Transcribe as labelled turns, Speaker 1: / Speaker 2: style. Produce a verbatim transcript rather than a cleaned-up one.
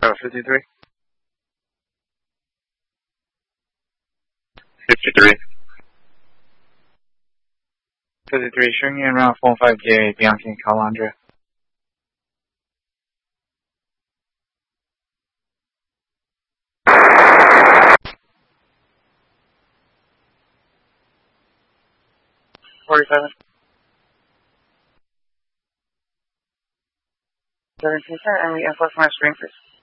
Speaker 1: Oh, fifty-three.
Speaker 2: fifty-three.
Speaker 1: fifty-three, showing you around four five J, Bianchi, Calandria. forty-seven. seventeen, sir, and reinforce my screen, please.